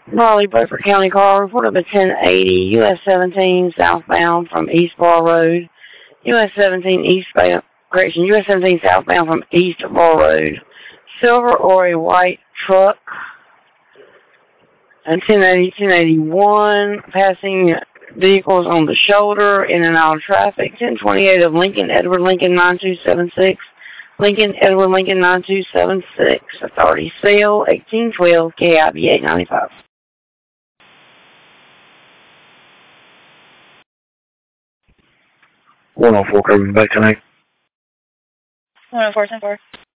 Raleigh, Beaufort County car reported a 1080 US 17 southbound from East Bar Road. US 17 eastbound, correction, US 17 southbound from East Bar Road. Silver or a white truck. And 1080, 1081, passing vehicles on the shoulder, in and out of traffic. 1028 of Lincoln, Edward Lincoln 9276. Lincoln, Edward Lincoln 9276. Authority sale, 1812, KIB 895. 104 Kirby back tonight. 104, 10-4.